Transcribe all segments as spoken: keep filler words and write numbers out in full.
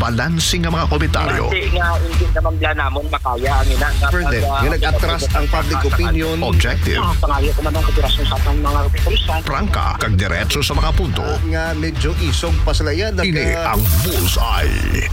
balanse nga mga komentaryo. Kasi nga, hindi naman bla namon makaya. Ang ina. Pwede. Nga nag-atras ang public opinion. Objective, Ang pangayo ko man ang operasyon sa atong mga pulisan. prangka, kag diretso sa mga punto. Ah, nga medyo isog pa sila yan. Nag, Ini ang Bullseye.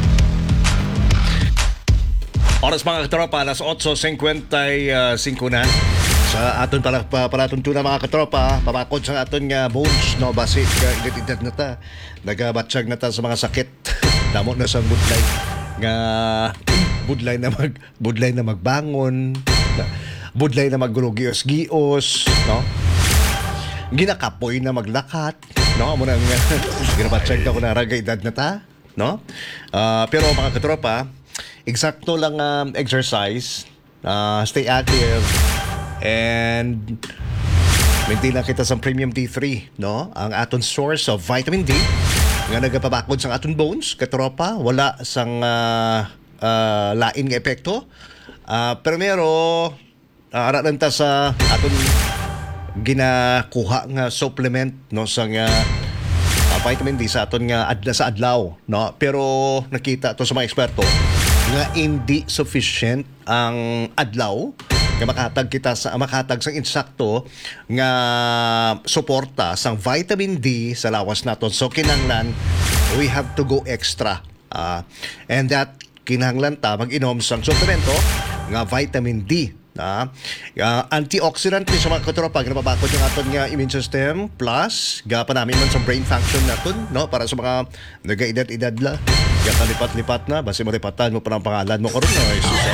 Oras mga katropa, alas eight fifty-five na. Sa aton pala pa, palaton tuna mga katropa, papakod sa aton nga bones, no, basi ka identidad na ta. Nagabatsyag na ta sa mga sakit. Damo na sa budlay. Nga budlay na mag budlay na magbangon. Budlay na maggulog-gios-gios, no? Ginakapoy na maglakat, no? Amo nang ginabatsyag na ko na raga edad na ta, no? Uh, pero mga katropa, eksakto lang um, exercise, uh, stay active, and maintain lang kita sa Premium D three, no? Ang aton source of vitamin D nga nagapabakod sa aton bones, katropa, wala sang uh, uh, lain nga epekto. Uh, pero uh, ara lang ta sa aton ginakuha nga supplement, no, sa nga uh, vitamin D sa aton nga adla sa adlaw, no? Pero nakita to sa mga eksperto nga hindi sufficient ang adlaw nga makahatag kita sa makahatag sa insakto nga suporta sang vitamin D sa lawas naton. So kinahanglan we have to go extra. Uh, and that kinahanglan ta mag-inom sang suplemento nga vitamin D. Uh, uh, antioxidant ni sa mga katropa nga mabakod yung aton nga immune system, plus gapa namin man sa brain function naton, no, para sa mga nagaedad-edad la ya kalipat-lipat na basi mo ripatan mo pa ang pangalan mo karon na isusa.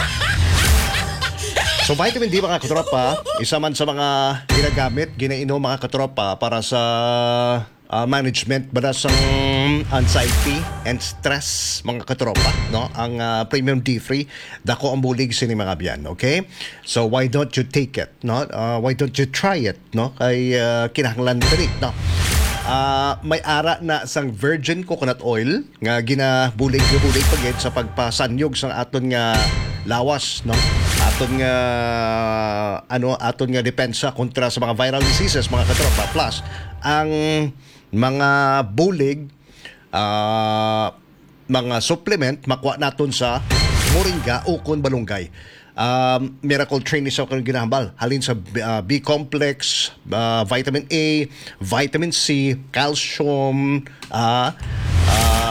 So vitamin D mga katropa, isa man sa mga ginagamit ginainom mga katropa para sa uh, management bala sa anxiety and stress mga katropa, no? Ang uh, Premium D three dako ang bulig sini mga biyan, okay? So why don't you take it, no? Uh, why don't you try it, no? Kay uh, kinahanglan diri, no? Uh, may ara na sang virgin coconut oil nga ginabulig-bulig pagid sa pagpasanyog sa aton nga lawas, no? Aton nga ano aton nga depensa kontra sa mga viral diseases mga katropa, plus ang mga bulig uh, mga supplement makuha naton sa moringa o kon balunggay. Um, miracle train sa kanang ginahambal halin sa uh, B-complex, uh, vitamin A, vitamin C, calcium, uh, uh,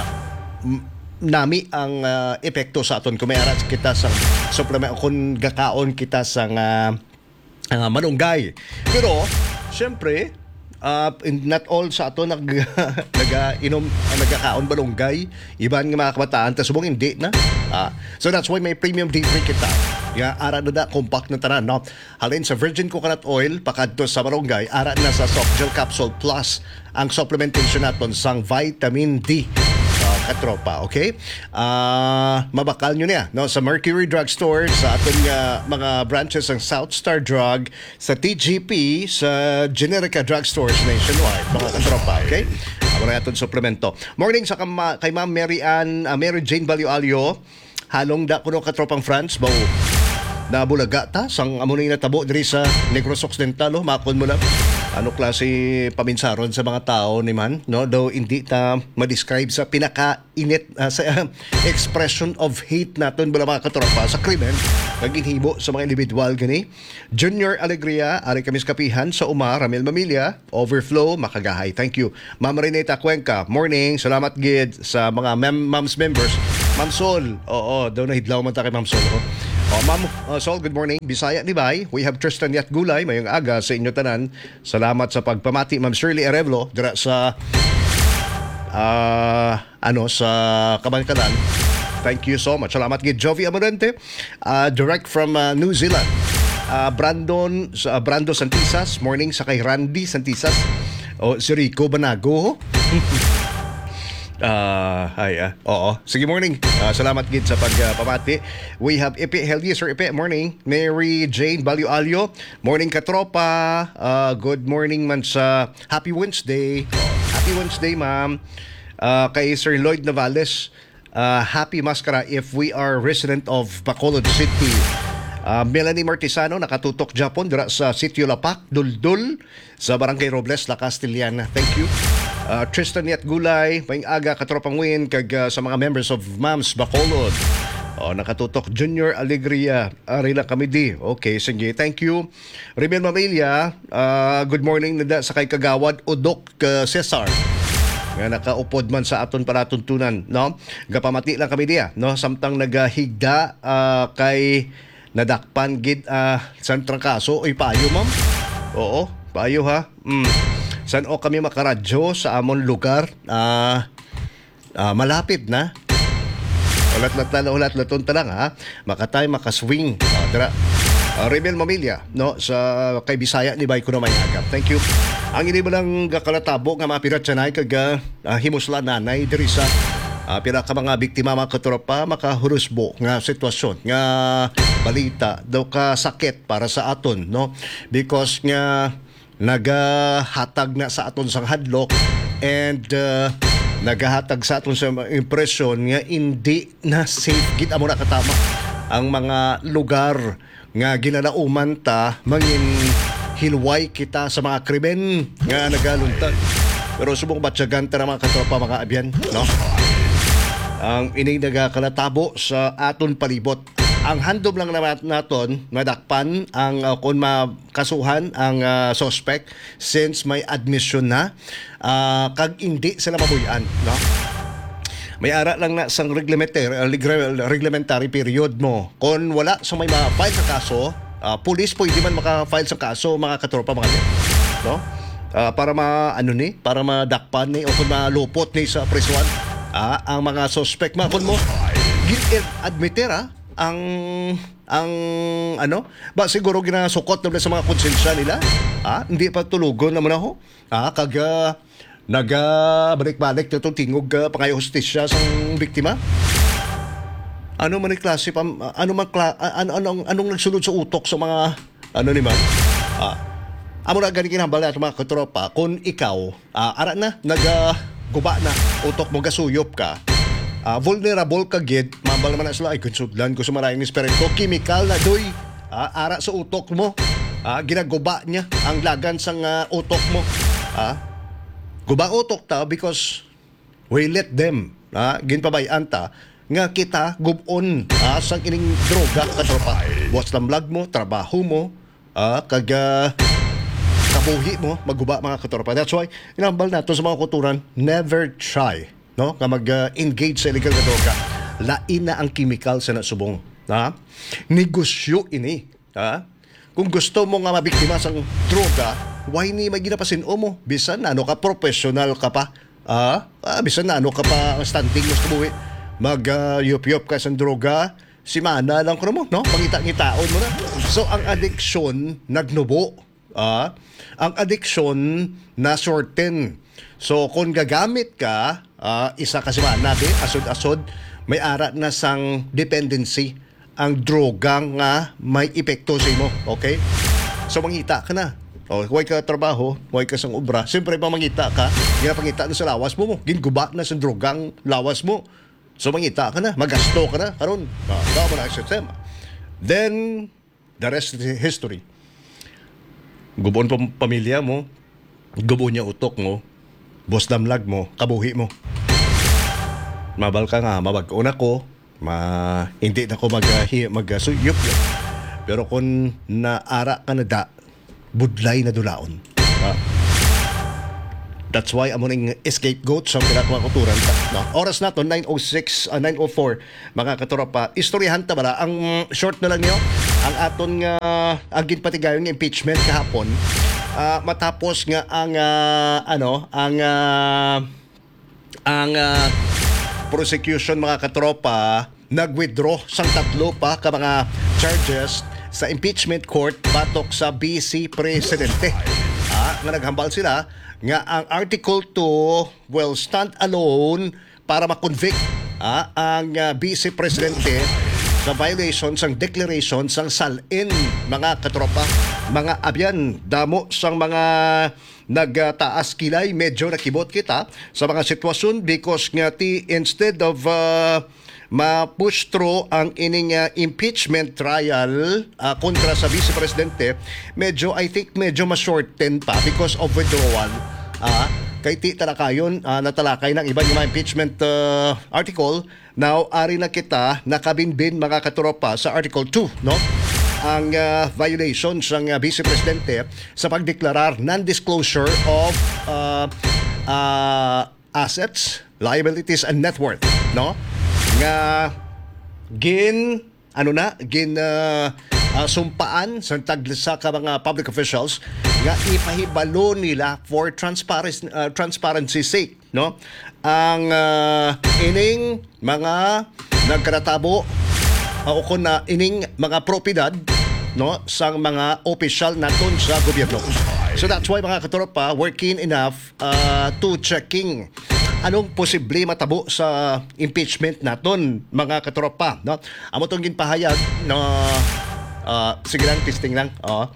nami ang uh, epekto sa aton kung may aras kita sa supplement kung gakaon kita sa uh, uh, malunggay. Pero syempre uh, not all sa ato nag nagainom uh, nagakaon balunggay, iban nga mga kabataan ta subong hindi na. Uh, so that's why may Premium D three kita. Ya ara na da compact na tanan, no? Halin sa virgin coconut oil pakadto sa malunggay, ara na sa soft gel capsule plus ang supplementation naton sang vitamin D. Uh, katropa, okay? Uh, mabakal nyo niya, no? Sa Mercury Drugstore, sa aton nga mga branches ng South Star Drug, sa T G P, sa Generica Drugstores nationwide, mga katropa, okay? Ako na aton suplemento. Morning sa kama, kay Ma'am Mary Ann, uh, Mary Jane Balio-Alio, halong da kuno katropang France, bao na bulaga ta sang amo ni natabo diri sa Negros Occidental, oh, makon mo lang ano klase paminsaron sa mga tao ni man, no, though hindi ta ma-describe sa pinaka-init uh, sa uh, expression of hate naton bala mga katropa sa krimen kaginhibo sa mga individual gani. Junior Alegria, ari kami kapihan sa Uma, Ramil Mamilya, Overflow, Makagahay. Thank you. Ma'am Reneta Cuenca, morning, salamat gid sa mga mem- moms members. Ma'am Sol, oo, daw na hidlaw man ta kay Ma'am Sol, oh. Oh, Ma'am uh, Sol, good morning. Bisaya ni Bay. We have Tristan Yat Gulay. Mayong aga sa inyo tanan. Salamat sa pagpamati, Ma'am Shirley Arevalo, dira sa uh, ano sa Kabankanan. Thank you so much. Salamat kay Jovi Amorente, uh, direct from uh, New Zealand. Uh, Brandon uh, Brando Santisas, morning sa kay Randy Santisas. O oh, si Rico Banago. Uh, hi, uh, oo. Sige, morning. Uh, salamat gid sa pagpamati. Uh, We have Ipe, healthy sir Ipe, morning. Mary Jane Balio-Alio, morning katropa. Uh, good morning man sa Happy Wednesday. Happy Wednesday, ma'am. Uh, kay Sir Lloyd Navales, uh, happy Maskara if we are resident of Bacolod City. Uh, Melanie Martisano, nakatutok Japon, dira sa Sitio Lapak, Duldul, sa Barangay Robles, La Castellana. Thank you. Uh, Tristan Yat Gulay, maing aga katropang win kag uh, sa mga members of Mams Bacolod. Oh, nakatutok Junior Alegria, Arila kami di. Okay, sige. Thank you. Rimel Mamilya, uh, good morning nada sa kay Kagawad Udok uh, Cesar. Nga nakaupod man sa aton paratuntunan, no? Gapamati lang kami diya, no? Samtang nagahigda uh, kay nadakpan gid uh, san trangkaso oy payo ma'am. Oo, payo ha. Mm. San o kami makaradyo sa amon lugar? Ah, uh, uh, malapit na. Ulat-lat na ulat-laton ta lang ha. Makatay makaswing. Uh, tara. Uh, Rebel Mamilya, no, sa kay Bisaya ni Bay ko na may agap. Thank you. Ang ini mo lang gakalatabo nga mapirat sanay kag uh, himusla nanay diri sa uh, pira ka mga biktima mga katropa makahurusbo nga sitwasyon nga balita daw ka sakit para sa aton, no, because nga nagahatag na sa aton sang hadlok and uh, nagahatag sa aton sa impression nga hindi na safe gid amo na katama ang mga lugar nga ginalauman ta mangin hilway kita sa mga krimen nga nagaluntad. Pero subong batyagan ta na mga katropa mga abyan, no? Ang ining nagakalatabo sa aton palibot. Ang handom lang naman naton madakpan ang uh, kung makasuhan ang uh, suspect since may admission na uh, kag hindi sila mabuyan, no? May ara lang na sang reglementary, uh, reglementary period mo. Kung wala sa may ma-file sa kaso, uh, police pwede man maka-file sa kaso mga katropa mga din, no? Uh, para ma ano ni, para madakpan ni o kung malupot ni sa prisuan uh, ang mga suspect mga kun mo admitter ah ang ang ano ba siguro ginasukot na sa mga konsensya nila ah hindi pa tulugon naman ako ah kaga naga balik-balik na itong tingog uh, pangayo hostisya sa biktima. Ano man ni klase pam ano man kla, uh, ano anong anong nagsunod sa utok sa mga ano ni man ah amo na gani kinahambal nato mga katropa kung ikaw ah, ara na naga guba na utok mo gasuyop ka. Uh, vulnerable ka gid, mambal naman na sila, ay kunsudlan ko sa maraming esperito, chemical na doy, uh, ara sa utok mo, uh, ginaguba niya ang lagan sa uh, utok mo. Uh, guba utok ta because we let them, uh, ginpabayaan ta, nga kita gubon uh, sa ining droga katropa. Buwas ng vlog mo, trabaho mo, uh, kaga kabuhi mo, maguba mga katropa. That's why, inambal nato sa mga kulturan, never try no ka mag-engage uh, sa illegal na droga. Lain na ang chemical sa nasubong. Ha? Negosyo ini. Ha? Kung gusto mo nga mabiktima sa droga, why ni may ginapasin mo? Bisan na ano ka, professional ka pa. Ha? Ah, bisan na ano ka pa standing mo sa buwi. Mag-yup-yup uh, ka sa droga, si mana lang ko mo, no? Pangita-ngitaon mo na. So, ang addiction, nagnubo. Ha? Ang addiction, na shorten. So, kung gagamit ka, Uh, isa kasi ba natin, asod-asod, may ara na sang dependency ang droga nga may epekto sa imo. Okay? So, mangita ka na. O, huwag ka trabaho, huwag ka sang obra. Siyempre, pa mangita ka, ginapangita na sa lawas mo mo. Ginguba na sa drogang lawas mo. So, mangita ka na. Magasto ka na. Karon, uh, mo na ang sistema. Then, the rest is history. Gubon pa pamilya mo, gubon niya utok mo, boss damlag mo, kabuhi mo. Mabal ka nga, mabag-una ko, ma hindi na ko mag mag-suyup. Pero kung naara ka na da, budlay na dulaon. Ha? That's why amo ning scapegoat sa pinakakuturan ta. No? Oras nato nine oh six, uh, nine oh four mga katropa. Istoryahan ta bala ang short na lang niyo ang aton nga uh, ang ginpatigayon nga impeachment kahapon. Uh, matapos nga ang uh, ano ang uh, ang uh, prosecution mga katropa nag-withdraw sang tatlo pa ka mga charges sa impeachment court batok sa Vice Presidente. Ah, nga naghambal sila nga ang Article two will stand alone para ma-convict ah, ang uh, Vice Presidente sa violation sang declaration sang salin mga katropa. Mga abyan, damo sang mga nagtaas kilay, medyo nakibot kita sa mga sitwasyon because nga ti instead of uh, ma-push through ang ining uh, impeachment trial uh, kontra sa Vice Presidente, medyo I think medyo ma-shorten pa because of withdrawal. Uh, kay ti talakayon uh, natalakay ng ibang mga impeachment uh, article. Now, ari na kita nakabinbin mga katropa sa Article two, no? Ang uh, violations ng uh, Vice Presidente sa pagdeklarar non-disclosure of uh, uh, assets, liabilities, and net worth, no? Nga gin ano na gin uh, uh, sumpaan sa taglasa ka mga public officials nga ipahibalo nila for transparency uh, transparency sake, no, ang uh, ining mga nagkaratabo uh, o kun na ining mga propiedad, no, sang mga opisyal naton sa gobyerno. So that's why mga katropa, we're keen enough uh, to checking anong posible matabo sa impeachment naton mga katropa, no? Amo tong ginpahayag na uh, sige lang, testing lang. Oh.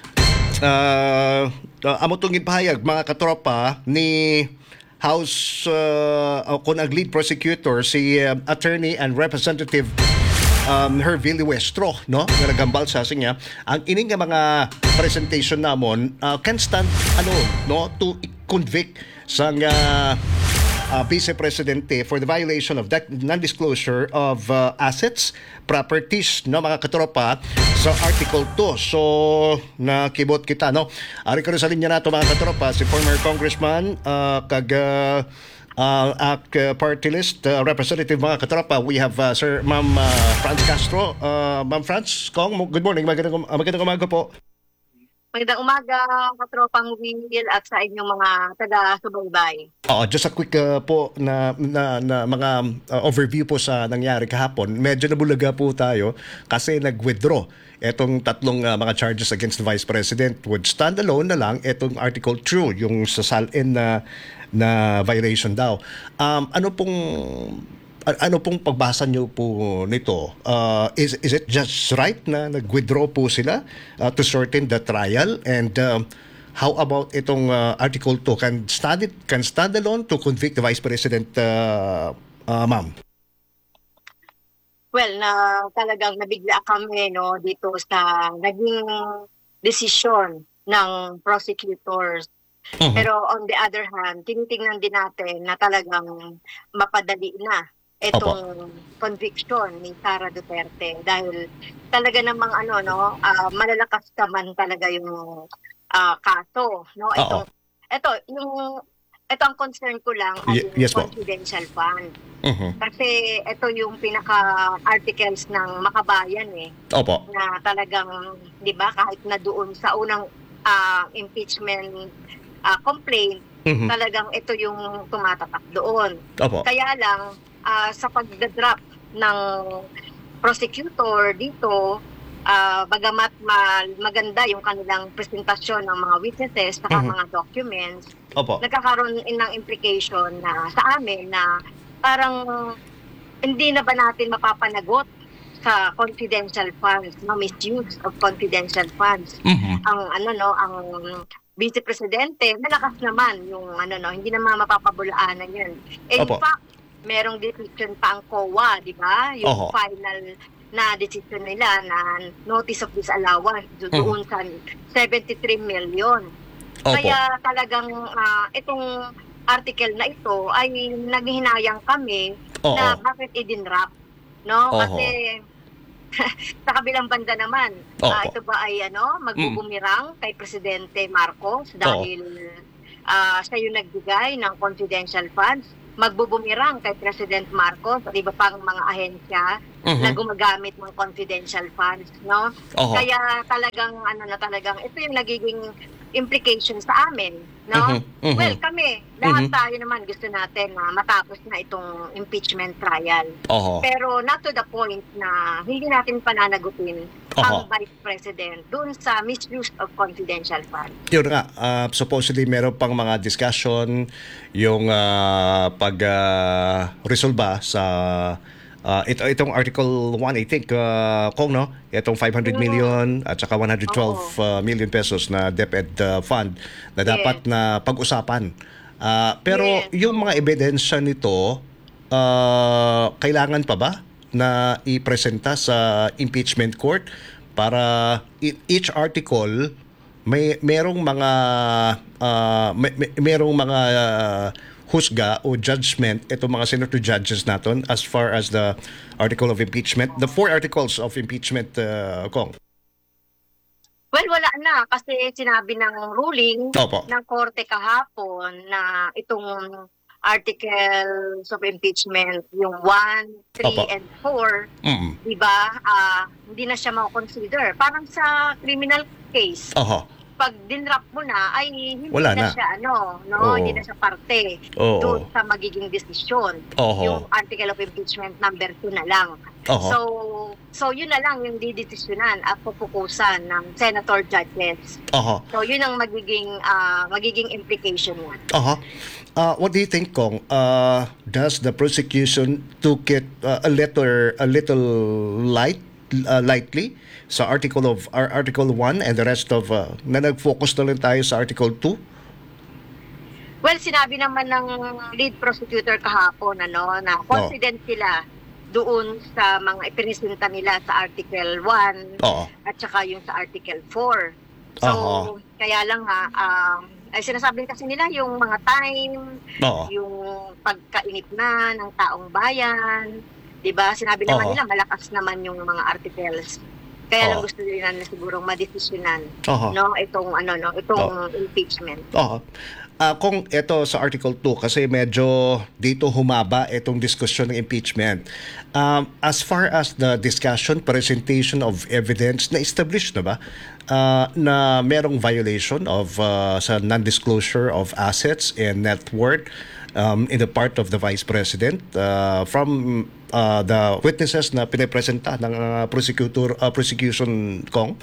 Uh, uh, amo tong ginpahayag mga katropa ni House uh, uh, kun ang lead prosecutor si uh, attorney and representative um, Herville Westro, no, nga nagambal sa sinya ang ining nga mga presentation namon uh, can stand ano, no, to convict sa uh, uh, Vice Presidente for the violation of that non-disclosure of uh, assets, properties, no, mga katropa, sa Article two. So, nakibot kita, no? Ari ko rin sa linya nato mga katropa, si former Congressman uh, kag uh, uh, ak uh, party list uh, representative mga katropa. We have uh, Sir Ma'am uh, Franz Castro. Uh, Ma'am Franz, Kong, good morning. Magandang, magandang umaga po. Magandang umaga, katropang Will, at sa inyong mga taga-subaybay. Oh, just a quick uh, po na, na, na mga uh, overview po sa nangyari kahapon. Medyo nabulaga po tayo kasi nag-withdraw etong tatlong uh, mga charges against the Vice President. Would stand alone na lang etong Article two, yung sa salin na, na violation daw. Um, ano pong ano pong pagbasa niyo po nito? Uh, is is it just right na nag-withdraw po sila uh, to shorten the trial? And um, how about itong uh, Article two? Can stand it can stand alone to convict the Vice President, uh, uh, ma'am? Well, na talagang nabigla kami, no, dito sa naging desisyon ng prosecutors. Uh-huh. Pero on the other hand, tinitingnan din natin na talagang mapadali na itong conviction ni Sara Duterte dahil talaga namang ano, no, uh, malalakas naman talaga yung uh, kaso, no. Ito ito yung ito ang concern ko lang ay Y- yes, yung confidential fund. Uh-huh. Kasi ito yung pinaka articles ng Makabayan eh. Opo. Na talagang 'di ba kahit na doon sa unang uh, impeachment uh, complaint, Uh-huh. talagang ito yung tumatatak doon. Opo. Kaya lang uh, sa pagda-drop ng prosecutor dito, uh, bagamat ma- maganda yung kanilang presentasyon ng mga witnesses saka Mhm. mga documents, Opo. nagkakaroon ng implication na sa amin na parang hindi na ba natin mapapanagot sa confidential funds, no, misuse of confidential funds. Mhm. Ang ano no, ang Vice Presidente, malakas naman yung ano no, hindi naman mapapabulaanan 'yun. In Opo. fact, merong decision pa ang C O A, di ba? Yung Oho. final na decision nila na notice of disallowance do- doon sa seventy-three million. Opo. Kaya talagang ah, itong article na ito ay naghihinayang kami Oo. na bakit idinrap, no? Oho. Kasi sa kabilang banda naman, Opo. ah, ito ba ay ano, magbubumirang kay Presidente Marcos dahil ah, siya yung nagbigay ng confidential funds, magbubumirang kay President Marcos at iba pang mga ahensya Mhm. na gumagamit ng confidential funds, no? Oho. Kaya talagang ano na talagang ito yung nagiging implication sa amin, no? Mhm, mhm. Well, kami, lahat Mhm. tayo naman gusto natin na matapos na itong impeachment trial. Oho. Pero not to the point na hindi natin pananagutin Oho. ang Vice President dun sa misuse of confidential funds. Yun nga, uh, supposedly meron pang mga discussion yung uh, pag-resolba sa uh, ito, itong Article one, I think, uh, Kong, no? Itong five hundred million at saka one hundred twelve uh, million pesos na DepEd uh, fund na dapat Yes. na pag-usapan. Uh, pero Yes. yung mga ebidensya nito, uh, kailangan pa ba na ipresenta sa impeachment court para e- each article may merong mga ah, may, may, merong mga ah, husga o judgment itong mga senator judges natin as far as the article of impeachment, the four articles of impeachment, uh, Kong. Well, wala na kasi sinabi ng ruling Opo. ng korte kahapon na itong articles of impeachment, yung one, three, Opo. and four, Mm. di ba, ah, hindi na siya ma-consider. Parang sa criminal case, Aha. pag dinrap mo na, ay hindi Wala na, na. siya, ano, no, Oo. hindi na siya parte Oo. doon sa magiging desisyon. Oho. Yung article of impeachment number two na lang. Oho. So, so yun na lang yung didesisyonan at pupukusan ng senator judges. Aha. So, yun ang magiging ah, magiging implication niya. Aha. Uh, what do you think, Kong? Uh, does the prosecution took it uh, a little a little light uh, lightly sa article of ar- article one and the rest of uh, na nag-focus na lang tayo sa article two? Well, sinabi naman ng lead prosecutor kahapon ano, na confident sila doon sa mga ipinisenta nila sa article one Oo. at saka yung sa article four. So, Aha. kaya lang nga, um, ay sinasabi kasi nila yung mga time, Oo. yung pagkainip na ng taong bayan, 'di ba? Sinabi naman Oo. nila malakas naman yung mga articles. Kaya lang Oo. gusto nila na sigurong madesisyonan Aha. no itong ano no, itong impeachment. Oo. Ah, kung ito sa Article two, kasi medyo dito humaba itong diskusyon ng impeachment. Um, as far as the discussion, presentation of evidence, na-establish na ba ah, na merong violation of ah, sa non-disclosure of assets and net worth um, in the part of the Vice President ah, from ah, the witnesses na pinipresenta ng ah, prosecutor ah, prosecution, Kong?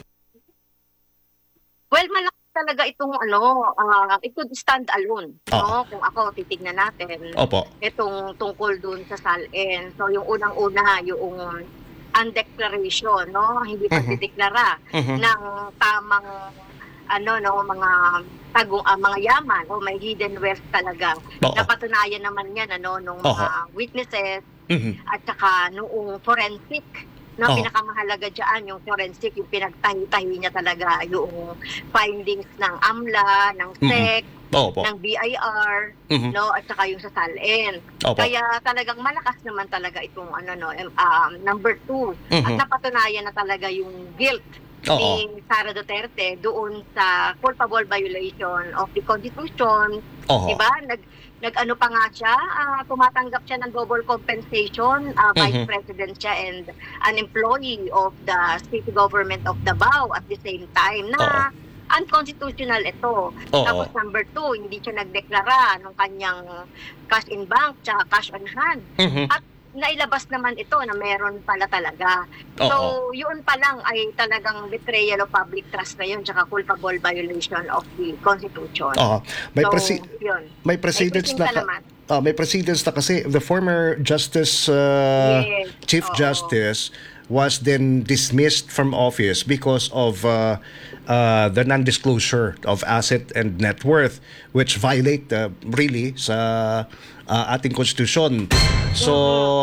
Well, malaki talaga itong ano, ah, it could stand alone, Oo. no? Kung ako titignan natin. Opo. Itong tungkol dun sa S A L N. So yung unang-una yung undeclaration, no? Hindi Mhm. pagdideklara Mhm. ng tamang ano no mga tagong ah, mga yaman o may hidden wealth talaga. Oo. Napatunayan naman yan ano nung mga witnesses Mhm. at saka noong forensic na Oo. pinakamahalaga diyan yung forensic, yung pinagtahi-tahi niya talaga yung findings ng AMLA, ng S E C, Opo. ng B I R, Mhm. no, at saka yung sa S A L N. Opo. Kaya talagang malakas naman talaga itong ano no, em- um, number two. At Mhm. napatunayan na talaga yung guilt Oo. ni Sara Duterte doon sa culpable violation of the Constitution. Oho. Diba? Nag nag-ano pa nga siya, ah, tumatanggap siya ng double compensation, ah, Vice Mhm. President siya and an employee of the state government of Davao at the same time na unconstitutional ito. Oo. Tapos number two, hindi siya nagdeklara ng kanyang cash in bank tsaka cash on hand. Mhm. At nailabas naman ito na meron pala talaga. Oo. So, yun pa lang ay talagang betrayal of public trust na yun tsaka culpable violation of the Constitution. Oo. May so, presi- yun. may precedents May na presinta ka- naman. ah, may precedents na kasi the former justice uh, Yes. chief Oo. justice was then dismissed from office because of uh, uh, the non-disclosure of asset and net worth, which violate uh, really sa uh, ating konstitusyon. So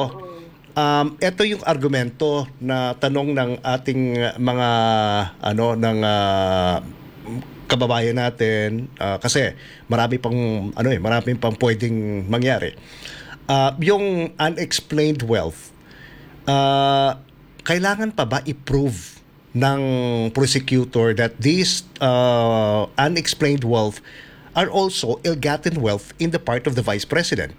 um ito yung argumento na tanong ng ating mga ano ng uh, kababayan natin uh, kasi marami pang ano eh marami pang pwedeng mangyari. Uh, yung unexplained wealth, uh, kailangan pa ba i-prove ng prosecutor that these uh, unexplained wealth are also ill-gotten wealth in the part of the Vice President?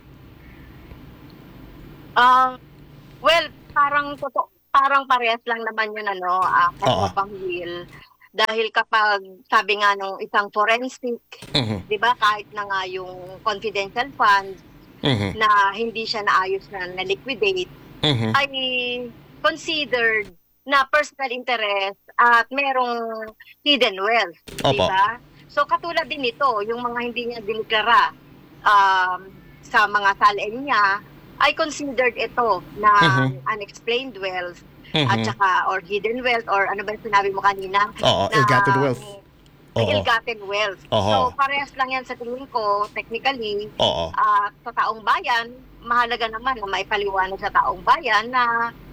Um, well, parang totoo, parang parehas lang naman yun ano, uh, Oo. pang will. Dahil kapag sabi nga nung isang forensic, Mhm. 'di ba, kahit na nga yung confidential funds Mhm. na hindi siya naayos na na-liquidate, Mhm. ay considered na personal interest at merong hidden wealth, di Opo. ba? So katulad din nito, yung mga hindi niya dineklara um, sa mga S A L N niya, ay considered ito na Mhm. unexplained wealth Mhm. at saka or hidden wealth or ano ba yung sinabi mo kanina? Oo, Na ill-gotten wealth. na Oo. ill-gotten wealth. Oo. So parehas lang yan sa tingin ko, technically, Oo. at sa taong bayan, mahalaga naman na maipaliwanag sa taong bayan na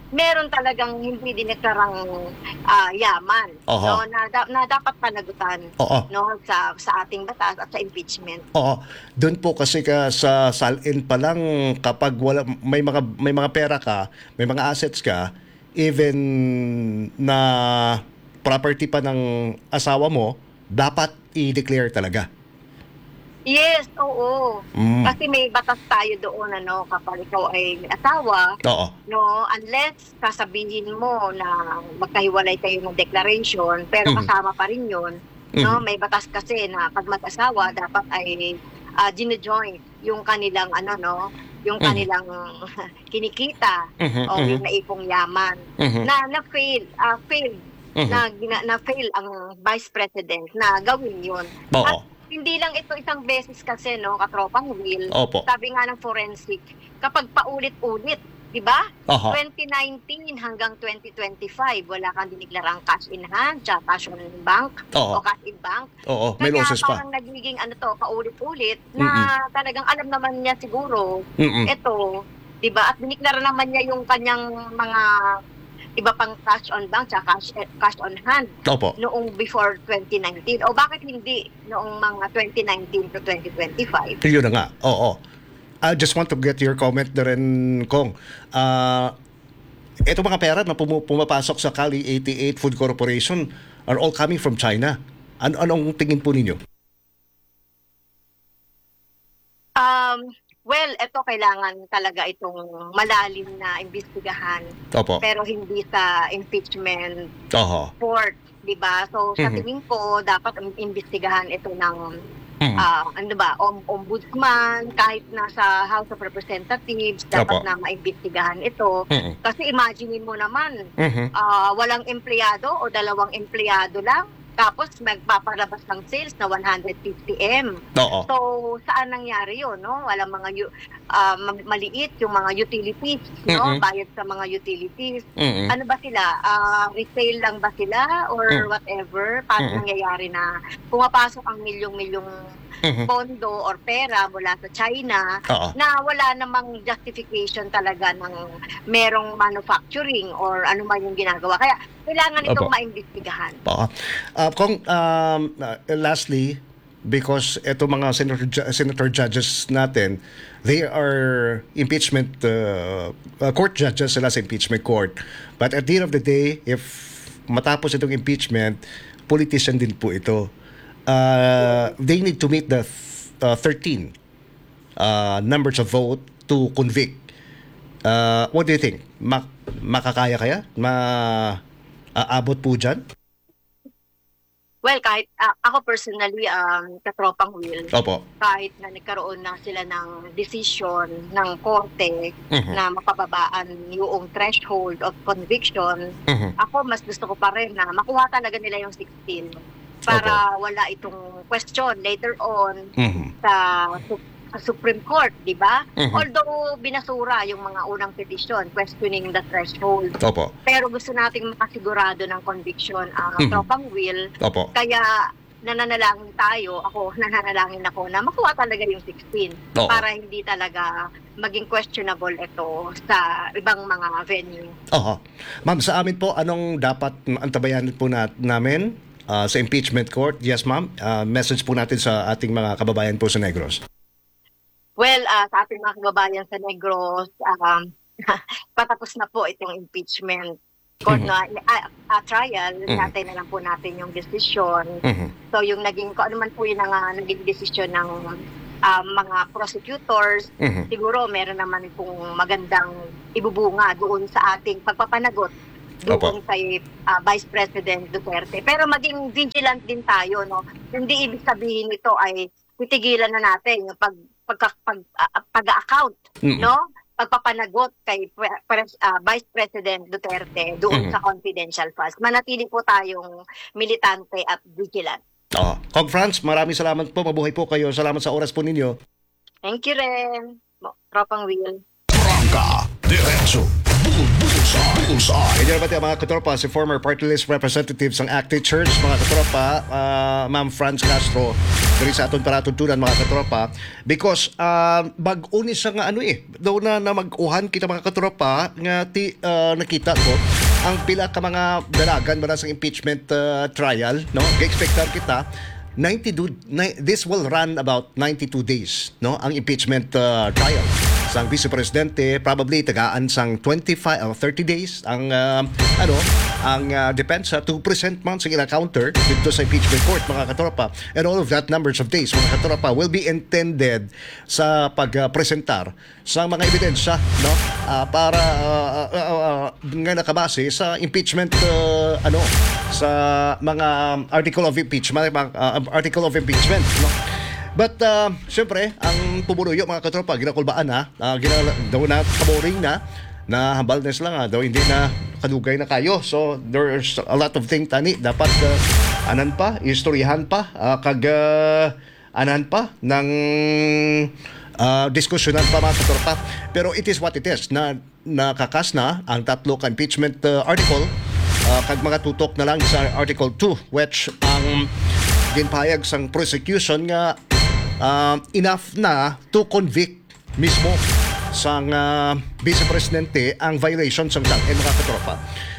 meron talagang hindi dineklarang ah, yaman, Oho. no, na, da- na dapat panagutan, Oo. no, sa sa ating batas at sa impeachment. Oo. Doon po kasi ka sa salin pa lang kapag wala may mga may mga pera ka, may mga assets ka, even na property pa ng asawa mo, dapat i-declare talaga. Yes, oo. Mm. Kasi may batas tayo doon, ano, kapag ikaw ay may asawa, Oo. no, unless sasabihin mo na magkahiwalay kayo ng declaration, pero Mhm. kasama pa rin yun, no, Mhm. may batas kasi na pag mag-asawa, dapat ay uh, gine-join yung kanilang, ano, no, yung Mhm. kanilang kinikita Mhm, o mhm. yung naipong yaman, Mhm. na na-fail, uh, fail, Mhm. na, gina- na-fail ang Vice President na gawin yun. Oo. At hindi lang ito isang beses kasi, no, katropang Will. Opo. Sabi nga ng forensic, kapag paulit-ulit, di ba? Aha. twenty nineteen hanggang twenty twenty-five, wala kang dineklarang cash in hand, tsaka cash on bank, Oo. o cash in bank. Oo, may Kaya losses pa. parang nagiging ano to, paulit-ulit, na talagang alam naman niya siguro, Mm-mm. ito, di ba? At diniklara naman niya yung kanyang mga iba pang cash on bank, tsaka cash, eh, cash on hand Opo. noong before twenty nineteen. O bakit hindi noong mga twenty nineteen to twenty twenty-five? Yun na nga. Oo. I just want to get your comment na rin, Kong. Ah, ito mga pera na pumu- pumapasok sa Cali eighty-eight Food Corporation are all coming from China. Ano anong tingin po ninyo? Um, well, ito kailangan talaga itong malalim na imbestigahan, Opo. pero hindi sa impeachment Oho. court, di ba? So sa Mhm. tingin ko, dapat im- imbestigahan ito ng Mhm. ah, ano ba, om- ombudsman, kahit nasa House of Representatives, dapat Opo. na maimbestigahan ito. Mhm. Kasi imagine mo naman, Mhm. ah, walang empleyado o dalawang empleyado lang, tapos magpapalabas ng sales na one hundred fifty M. Oo. So, saan nangyari yun, no? Walang mga, yu- ah, ma- maliit yung mga utilities, no? Mhm. Bayad sa mga utilities. Mhm. Ano ba sila? Ah, retail lang ba sila or Mm. whatever? Paano Mm. nangyayari na pumapasok ang milyong-milyong Mhm. pondo or pera mula sa China Oo. na wala namang justification talaga ng merong manufacturing or ano man yung ginagawa. Kaya kailangan itong Opo. maimbestigahan. Oo. Ah, Kong, um, uh, lastly, because eto mga senator, ju- senator judges natin, they are impeachment uh, uh, court judges sila sa impeachment court. But at the end of the day, if matapos itong impeachment, politician din po ito. Uh, they need to meet the th- uh, thirteen uh, numbers of vote to convict. Uh, what do you think? Ma- makakaya kaya? Ma-aabot po dyan? Well, kahit ah, ako personally, um, katropang Will, Opo. kahit na nagkaroon na sila ng decision ng korte Mhm. na mapababaan yung threshold of conviction, Mhm. ako mas gusto ko pa rin na makuha talaga nila yung sixteen para wala itong question later on Mhm. sa, su- sa Supreme Court, di ba? Mhm. Although binasura yung mga unang petition questioning the threshold, Opo. pero gusto nating makasigurado ng conviction ang Mhm. tropang Will. Opo. Kaya nananalangin tayo, ako nananalangin ako na makuha talaga yung sixteen Oo. para hindi talaga maging questionable ito sa ibang mga venue. Oho. Ma'am, sa amin po, anong dapat antabayanan po na, namin ah, sa impeachment court? Yes, ma'am. Ah, message po natin sa ating mga kababayan po sa Negros. Well, ah, sa ating mga kababayan sa Negros, um, patapos na po itong impeachment court Mhm. na ah, ah, trial, Mhm. natin na lang po natin yung decision. Mhm. So yung naging, kung ano man po yung nga, naging decision ng ah, mga prosecutors, Mhm. siguro meron naman pong magandang ibubunga doon sa ating pagpapanagot doon Opo. kay ah, Vice President Duterte. Pero maging vigilant din tayo, no? Hindi ibig sabihin nito ay titigilan na natin yung pag pagka, pag, ah, pag-account, Mhm. no? Pagpapanagot kay Pre- Pres- ah, Vice President Duterte doon Mhm. sa confidential funds. Manatili po tayong militante at vigilant. Oo. Kong Franz, maraming salamat po. Mabuhay po kayo. Salamat sa oras po ninyo. Thank you rin, Mo- Tropang Will. Prangka, Diretso, Bullseye. Bullseye. Ganyan naman mga katropa, si former party list representatives ng Active Church, mga katropa, uh, Ma'am Franz Castro, diri sa aton paratuntunan mga katropa, because uh, bag-o ni siya nga ano eh, daw na, na mag-uhan kita mga katropa, nga ti, uh, nakita ko, ang pila ka mga dalagan para sa impeachment uh, trial, no? Ga-expectar kita, ninety-two, ni, this will run about ninety-two days, no? Ang impeachment uh, trial. Sang Vice Presidente, probably tagaan sang twenty-five or thirty days ang uh, ano ang uh, depensa to present man sa ilang counter dito sa impeachment court mga katropa, and all of that numbers of days mga katropa will be intended sa pagpresentar sa mga ebidensya, no, uh, para uh, uh, uh, uh, nga nakabase sa impeachment uh, ano sa mga article of impeachment uh, article of impeachment, no. But, uh, siyempre, ang pumunuyo mga katropa, ginakulbaan na, uh, ginala, daw na kaboring na, na hambal na sila nga, daw hindi na kadugay na kayo. So, there's a lot of things tani. Dapat, uh, anan pa, istoryahan pa, uh, kag, uh, anan pa, ng uh, diskusyonan pa mga katropa. Pero it is what it is, na nakakas na ang tatlo ka impeachment uh, article, uh, kag mga tutok na lang sa Article two, which ang ginpahayag sang prosecution nga Uh, enough na to convict mismo sang uh, Vice Presidente ang violation sang sang mga katropa.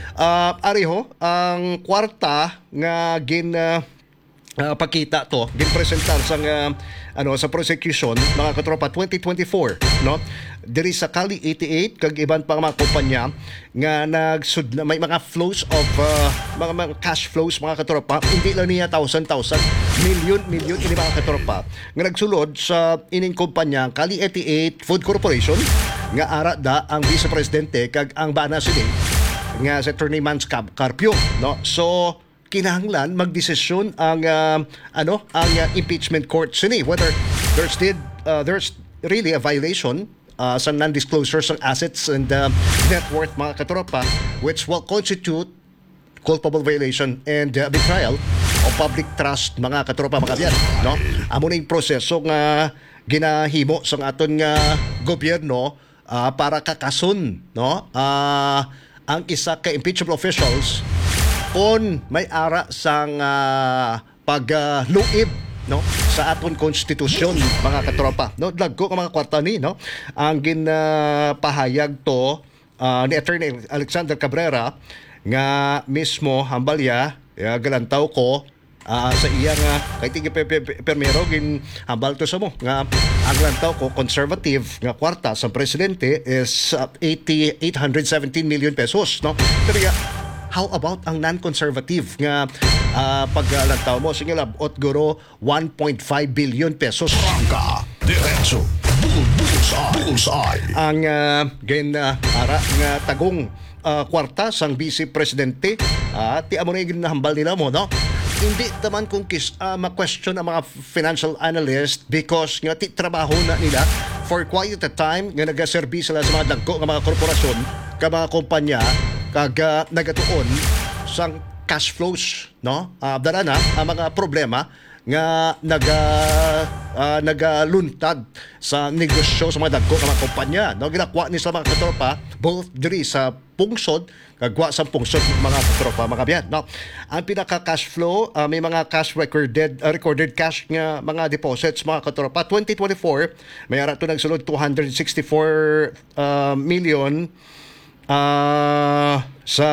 Uh, ariho, ang kwarta nga gin uh, uh, pakita to, gin presentar sang uh, ano sa prosecution mga katropa twenty twenty-four, no? Diri sa Kali eighty-eight kag iban pa mga kumpanya nga nagsud may mga flows of uh, mga, mga cash flows mga katropa, hindi lang niya thousand thousand million million ini mga katropa nga nagsulod sa ining kumpanya Kali eighty-eight Food Corporation nga ara da ang Vice Presidente kag ang bana sini nga si Attorney Mans Carpio, no. So kinahanglan magdesisyon ang uh, ano ang uh, impeachment court sini whether there's did uh, there's really a violation uh, sa non-disclosure ng assets and uh, net worth mga katropa, which will constitute culpable violation and uh, betrayal of public trust mga katropa mga kabyan, no. Amo na yung proseso nga ginahimo sa aton nga gobyerno uh, para kakason, no, uh, ang isa ka impeachable officials kung may ara sang uh, pagluib, no, sa aton konstitusyon mga katropa, no. Dagko ka mga kwarta ni, no, ang ginapahayag to uh, ni Attorney Alexander Cabrera nga mismo hambalya uh, galantaw ko uh, sa iya nga kay tigi permero gin hambal to sa mo nga ang galantaw ko conservative nga kwarta sa presidente is uh, eight hundred seventeen million pesos, no. Pero nga, how about ang non-conservative nga uh, paglantaw mo? Sige labot guro one point five billion pesos. Rangka. Diretso. Bullseye. Bullseye. Ang uh, gin uh, ara nga tagong uh, kwarta sang Vice Presidente, uh, ti amo na yung ginahambal nila mo, no? Hindi naman kung kis, uh, ma-question ang mga financial analyst because nga ti trabaho na nila for quite a time nga nagaserbi sila sa mga dagko nga mga korporasyon, ka mga kumpanya kag uh, nagatuon sang cash flows, no. Uh, dala na ang mga problema nga naga uh, nagaluntad sa negosyo sa mga dagko nga mga kumpanya, no. Ginakuha ni sa mga katropa both diri sa pungsod kagwa sa pungsod mga katropa mga biyan, no. Ang pinaka cash flow, uh, may mga cash recorded uh, recorded cash nga mga deposits mga katropa twenty twenty-four may ara to nagsulod two hundred sixty-four uh, million uh, sa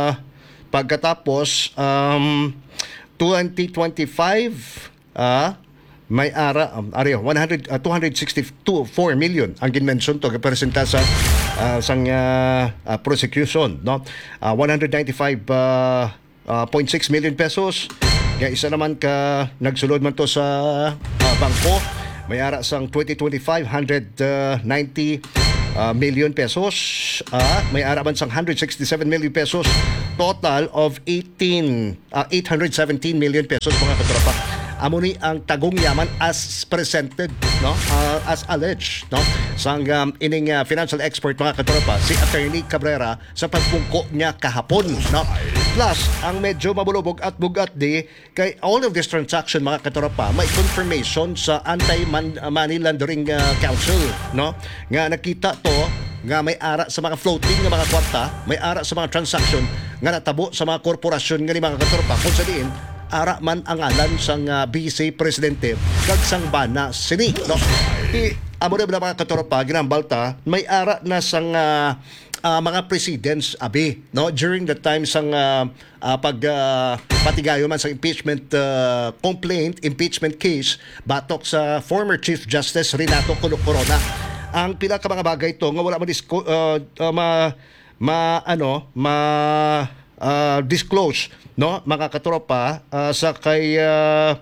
pagkatapos um, twenty twenty-five ah uh, may ara um, ari one hundred uh, two hundred sixty-two four million ang ginmention to presenta sa uh, sang uh, uh, prosecution, no. uh, one hundred ninety-five point six million pesos kaya isa naman ka nagsulod man to sa uh, bangko may ara sang twenty twenty-five one hundred ninety Uh, million pesos, uh, may ara man sang one hundred sixty-seven million pesos, total of eighteen uh, eight hundred seventeen million pesos mga katropa. Amo ni ang tagong yaman as presented, no, uh, as alleged, no, sang um, ining uh, financial expert mga katropa si Attorney Cabrera sa pagpungko niya kahapon, no. Plus ang medyo mabulubog at bugat di kay all of this transaction mga katropa may confirmation sa Anti-Money Laundering uh, Council, no, nga nakita to nga may ara sa mga floating nga mga kwarta, may ara sa mga transaction nga natabo sa mga korporasyon nga ni mga katropa kung sa diin ara man ang alan sang uh, Vice Presidente kag sang bana sini, no? I amo na mga katropa ginambalta may ara na sang uh, uh, mga presidents abi, no, during the time sang uh, uh, pag uh, patigayo man sa impeachment uh, complaint, impeachment case batok sa former Chief Justice Renato Corona. Ang pila ka mga bagay to nga wala mo disco, uh, uh, ma ma ano ma uh, disclose, no, mga katropa uh, sa kay uh,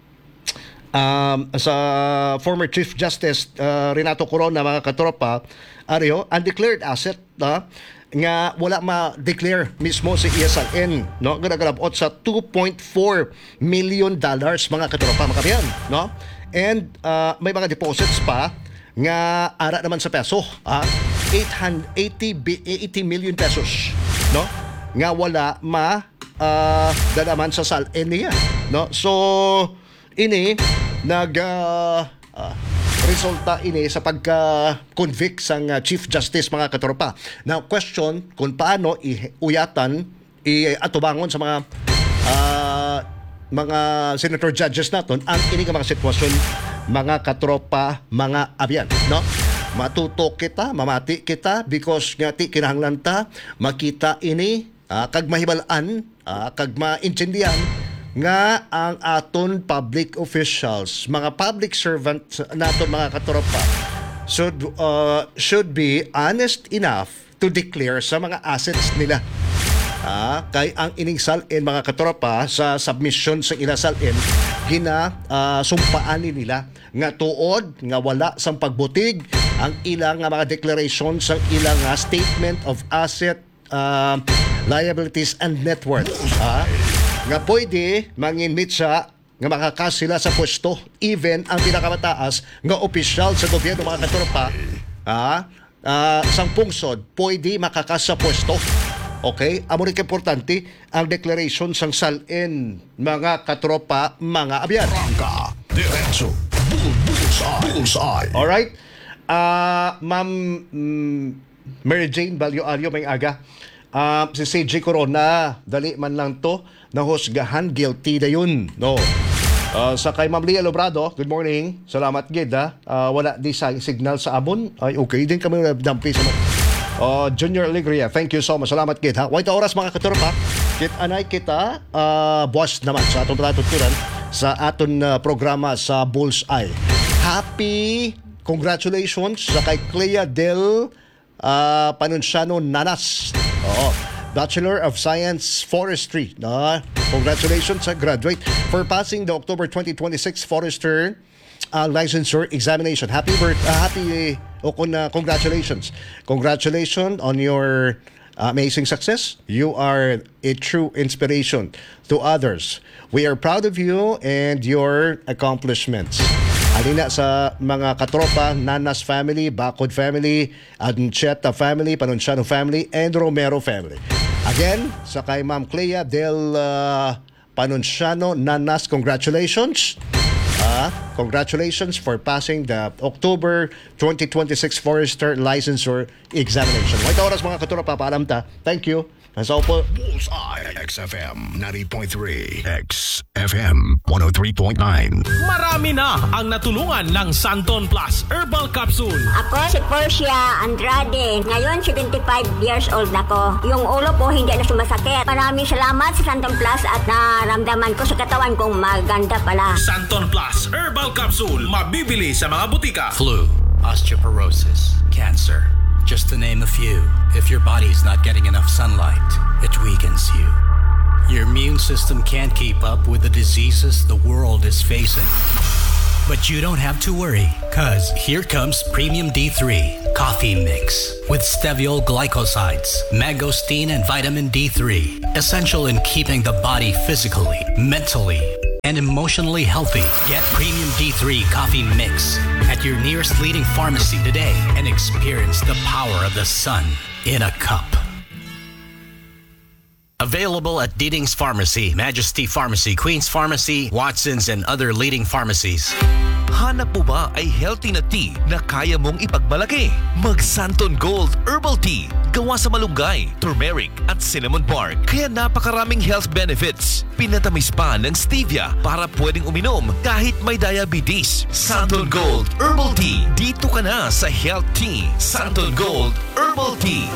um, sa former Chief Justice uh, Renato Corona, mga katropa, ariyo undeclared asset, no, nga wala ma-declare mismo si E S L N, no, ganagalabot sa two point four million dollars, mga katropa, makabiyan, no, and uh, may mga deposits pa nga ara naman sa peso, ah, eighty million pesos, no, nga wala ma uh, dalaman sa S A L N niya, no. So ini nag uh, uh, resulta ini sa pagka-convict sang uh, Chief Justice, mga katropa. Now question kung paano iuyatan i-atubangon sa mga uh, mga senator judges naton ang ini nga mga sitwasyon, mga katropa, mga abyan, no. Matuto kita, mamati kita because nga ti kinahanglan ta makita ini uh, kag mahibalaan, uh, kag maintindihan nga ang aton public officials, mga public servant naton, mga katropa, should uh, should be honest enough to declare sa mga assets nila. Ah, kay ang ining S A L N, mga katropa, sa submission sa ila S A L N gina uh, sumpaan nila nga tuod nga wala sang pagbutig ang ilang nga mga declaration sa ilang uh, statement of asset, uh, liabilities and net worth. Ah, nga pwede manginmit siya nga makakas sila sa pwesto, even ang pinakamataas nga opisyal sa gobyerno, mga katropa, ah, uh, sang pungsod pwede makakas sa pwesto. Okay, amo rin importante ang declaration sang S A L N, mga katropa, mga abyan. Rangka, diretso, bullseye, bullseye. Alright, uh, Ma'am mm, Mary Jane Balyo-Alyo, may aga. Uh, si C J Corona, dali man lang to, nahusgahan, guilty na yun, no. Uh, sa kay Ma'am Lia Lobrado, good morning, salamat gid, ha. Uh, wala di sa signal sa abon, ay okay din kami dampi sa Uh, Junior Alegria, thank you so much. Salamat kid, ha. White oras, mga katropa. Kit anay kita uh, boss naman sa atong patuturan sa aton uh, programa sa Bullseye. Happy congratulations sa kay Clea Del uh, Panunciano Nanas. Oo. Bachelor of Science Forestry. No? Congratulations sa graduate for passing the October twenty twenty-six Forester uh, licensure examination. Happy birth, uh, happy o kung uh, congratulations. Congratulations on your uh, amazing success. You are a true inspiration to others. We are proud of you and your accomplishments. Alina sa mga katropa, Nanas family, Bacod family, Ancheta family, Panunciano family, and Romero family. Again, sa kay Ma'am Clea Del uh, Panunciano Nanas, congratulations. Uh, congratulations for passing the October twenty twenty-six Forester Licensure Examination. White oras, mga katropa, paalam ta. Thank you. Nasa upo. Bullseye, X F M ninety point three, X F M one oh three point nine. Marami na ang natulungan ng Santon Plus Herbal Capsule. Ako si Portia Andrade. Ngayon, seventy-five years old na ko. Yung ulo ko hindi na sumasakit. Maraming salamat sa Santon Plus at naramdaman ko sa katawan kong maganda pala. Santon Plus Herbal Capsule. Mabibili sa mga butika. Flu, osteoporosis, cancer. Just to name a few. If your body's not getting enough sunlight, it weakens you. Your immune system can't keep up with the diseases the world is facing. But you don't have to worry, cause here comes Premium D three Coffee Mix with steviol glycosides, mangosteen and vitamin D three, essential in keeping the body physically, mentally, and emotionally healthy. Get Premium D three Coffee Mix at your nearest leading pharmacy today and experience the power of the sun in a cup. Available at Deedings Pharmacy, Majesty Pharmacy, Queen's Pharmacy, Watson's, and other leading pharmacies. Hanap mo ba ay healthy na tea na kaya mong ipagmalaki? Mag Santon Gold Herbal Tea. Gawa sa malunggay, turmeric at cinnamon bark. Kaya napakaraming health benefits. Pinatamis pa ng stevia para pwedeng uminom kahit may diabetes. Santon Gold Herbal Tea. Dito ka na sa Health Tea. Santon Gold Herbal Tea.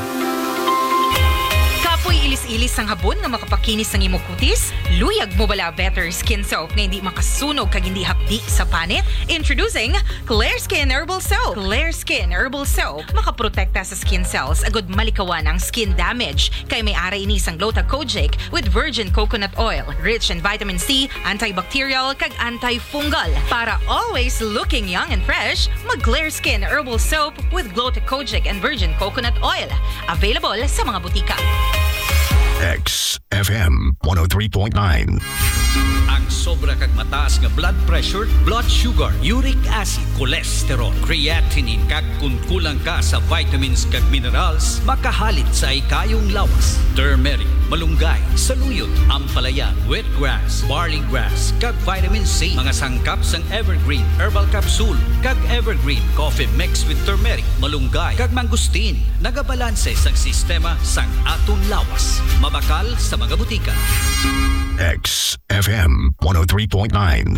Kapoy ilis-ilis ang habon nga makapakinis ng imong kutis? Luyag mo bala better skin soap na hindi makasunog kag hindi hapdi sa panit? Introducing Clear Skin Herbal Soap. Clear Skin Herbal Soap makaprotekta sa skin cells agud malikawan ang skin damage. Kay may ara ini sang Gluta-Kojic with virgin coconut oil, rich in vitamin C, antibacterial kag antifungal. Para always looking young and fresh, mag Clear Skin Herbal Soap with Gluta-Kojic and virgin coconut oil. Available sa mga butika. X F M one oh three point nine. Ang sobra kag mataas nga blood pressure, blood sugar, uric acid, cholesterol, creatinine kag kung kulang ka sa vitamins kag minerals, makahalit sa ikayong lawas. Turmeric, malunggay, saluyot, ampalaya, wheatgrass, barley grass, kag vitamin C. Mga sangkap sang Evergreen Herbal Capsule kag Evergreen Coffee mixed with turmeric, malunggay, kag mangustin. Nagabalanse sang sistema sang atong lawas. Mabakal sa mga butika. X F M one oh three point nine.